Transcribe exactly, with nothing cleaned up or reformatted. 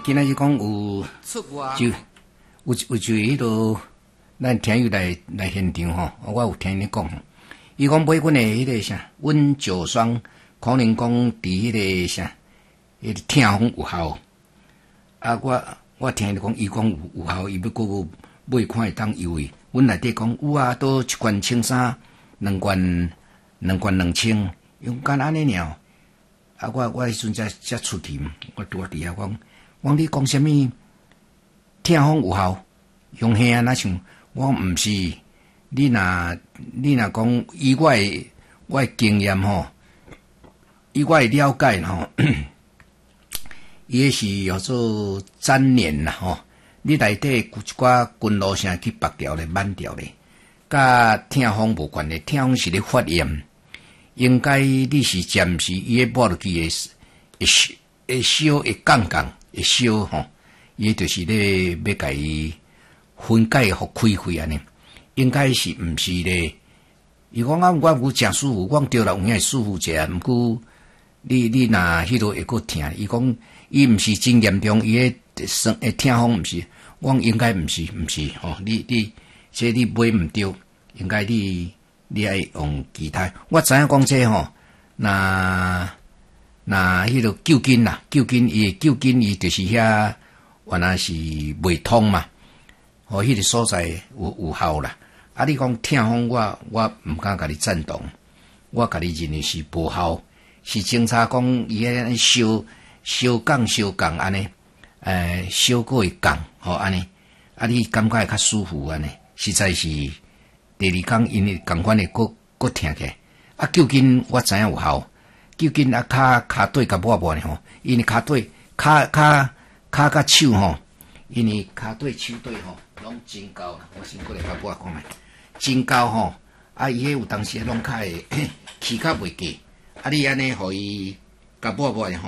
今仔日讲有就有有就迄落咱听友来来现场吼，我有听你讲，伊讲买阮的迄个啥温酒霜，可能讲伫迄个啥，迄个痛风有效。啊，我我听你讲，伊讲有有效，伊要搁买看会当优惠。阮内底讲有啊，倒一罐青衫，两罐两罐两千，用干安尼尔。啊，我我迄阵才才出题，我拄伫遐讲，我你讲啥物？痛风有效，用遐哪像？我毋是，你若你若讲以我的我的经验吼，以我的了解吼，伊是叫做粘连啦吼。你内底一寡筋络啥去拔掉咧、挽掉咧，甲痛风无关咧，痛风是咧发炎。应该你是暂时伊个抹落去会会会烧会降降会烧吼，伊就是咧要甲伊分解互开开安尼。应该是毋是咧？伊讲啊，我有诚舒服，我讲对啦，有影会舒服者，毋过你你若迄落会阁疼。伊讲伊毋是真严重，伊个生诶痛风毋是，我讲应该毋是毋是吼。你你这你买毋对，应该你。你爱用其他，我知影讲这吼，那那迄个救筋啦，救筋伊救筋伊就是遐原来是未通嘛，哦，迄个所在有有效啦。啊，你讲痛风，我我毋敢甲你赞同，我甲你认为是无效，是警察讲伊迄烧烧降烧降安尼，诶，烧过会降，吼安尼，啊，你感觉会较舒服安尼，实在是。第二工因为共款的，搁搁疼起来。啊，究竟我知影有效。究竟啊，骹骹底甲抹抹呢吼，因为骹底骹骹骹甲手吼，因为骹底手底吼，拢真高啦。我先过来甲抹看觅，真高吼。啊，伊迄有当时拢较会起较袂过。啊，你安尼互伊甲抹抹呢吼。